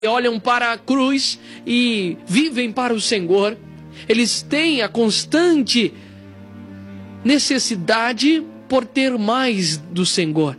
olham para a cruz e vivem para o Senhor. Eles têm a constante necessidade por ter mais do Senhor.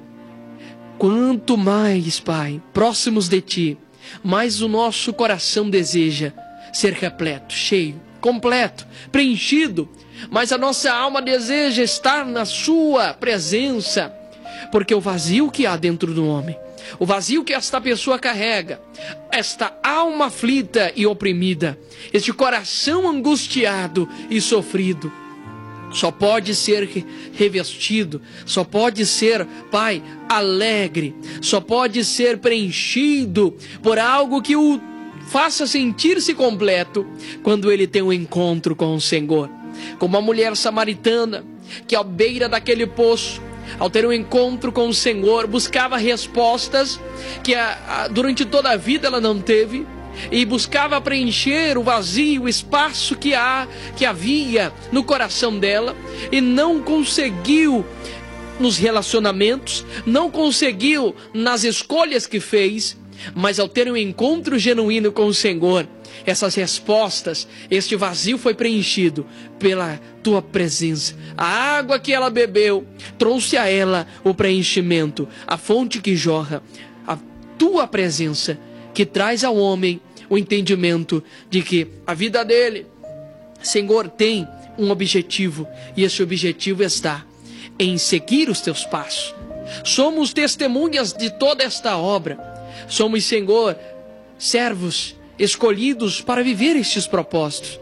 Quanto mais, Pai, próximos de Ti, mais o nosso coração deseja ser repleto, cheio, completo, preenchido. Mas a nossa alma deseja estar na Sua presença, porque o vazio que há dentro do homem, o vazio que esta pessoa carrega, esta alma aflita e oprimida, este coração angustiado e sofrido, só pode ser revestido, só pode ser, Pai, alegre, só pode ser preenchido por algo que o faça sentir-se completo quando ele tem um encontro com o Senhor. Como a mulher samaritana que à beira daquele poço, ao ter um encontro com o Senhor, buscava respostas que durante toda a vida ela não teve, e buscava preencher o vazio, o espaço que havia no coração dela, e não conseguiu nos relacionamentos, não conseguiu nas escolhas que fez, mas ao ter um encontro genuíno com o Senhor, essas respostas, este vazio foi preenchido pela Tua presença. A água que ela bebeu trouxe a ela o preenchimento, a fonte que jorra, a Tua presença que traz ao homem o entendimento de que a vida dele, Senhor, tem um objetivo, e esse objetivo está em seguir os Teus passos. Somos testemunhas de toda esta obra. Somos, Senhor, servos escolhidos para viver estes propósitos.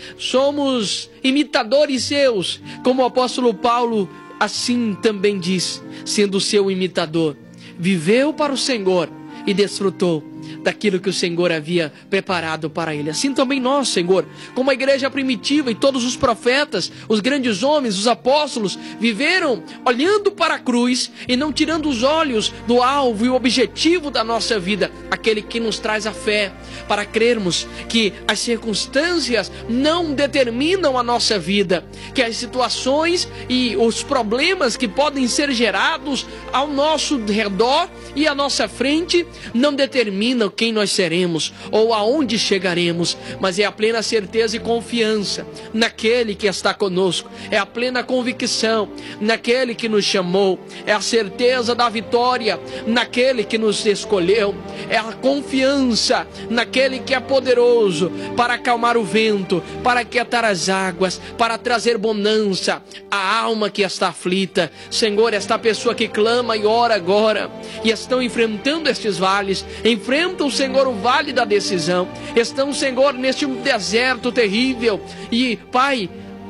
Somos imitadores Seus, como o apóstolo Paulo assim também diz, sendo seu imitador. Viveu para o Senhor e desfrutou daquilo que o Senhor havia preparado para ele. Assim também nós, Senhor, como a igreja primitiva e todos os profetas, os grandes homens, os apóstolos, viveram olhando para a cruz e não tirando os olhos do alvo e o objetivo da nossa vida, aquele que nos traz a fé, para crermos que as circunstâncias não determinam a nossa vida, que as situações e os problemas que podem ser gerados ao nosso redor e à nossa frente não determinam quem nós seremos ou aonde chegaremos, mas é a plena certeza e confiança naquele que está conosco, é a plena convicção naquele que nos chamou, é a certeza da vitória naquele que nos escolheu, é a confiança naquele que é poderoso para acalmar o vento, para aquietar as águas, para trazer bonança à alma que está aflita. Senhor, esta pessoa que clama e ora agora e estão enfrentando estes vales, enfrentam, Senhor, o vale da decisão, estão, Senhor, neste deserto terrível, e, Pai,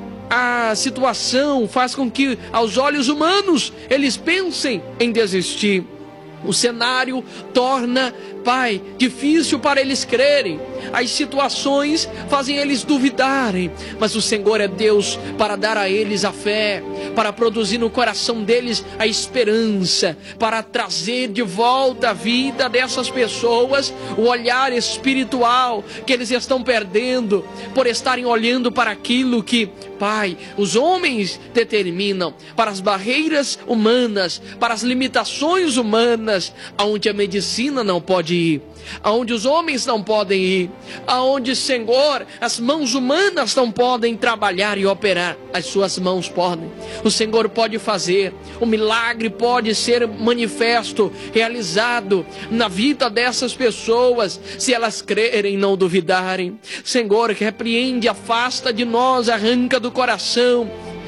a situação faz com que aos olhos humanos eles pensem em desistir. O cenário torna, Pai, difícil para eles crerem. As situações fazem eles duvidarem. Mas o Senhor é Deus para dar a eles a fé, para produzir no coração deles a esperança, para trazer de volta à vida dessas pessoas o olhar espiritual que eles estão perdendo por estarem olhando para aquilo que, Pai, os homens determinam, para as barreiras humanas, para as limitações humanas, aonde a medicina não pode ir, aonde os homens não podem ir, aonde, Senhor, as mãos humanas não podem trabalhar e operar, as suas mãos podem. O Senhor pode fazer, o milagre pode ser manifesto, realizado na vida dessas pessoas, se elas crerem e não duvidarem. Senhor, repreende, afasta de nós, arranca do coração,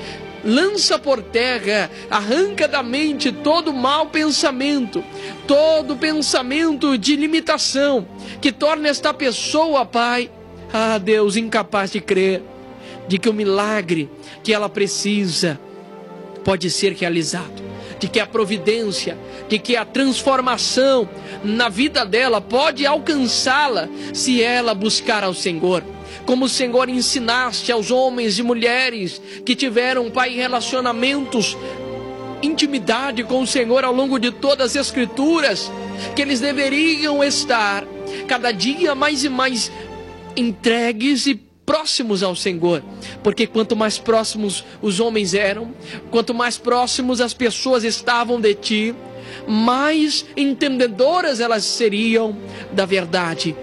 lança por terra, arranca da mente todo mau pensamento, todo pensamento de limitação, que torna esta pessoa, Pai, Deus, incapaz de crer, de que o milagre que ela precisa pode ser realizado, de que a providência, de que a transformação na vida dela pode alcançá-la, se ela buscar ao Senhor. Como o Senhor ensinaste aos homens e mulheres que tiveram, Pai, relacionamentos, intimidade com o Senhor ao longo de todas as Escrituras, que eles deveriam estar cada dia mais e mais entregues e próximos ao Senhor, porque quanto mais próximos os homens eram, quanto mais próximos as pessoas estavam de Ti, mais entendedoras elas seriam da verdade.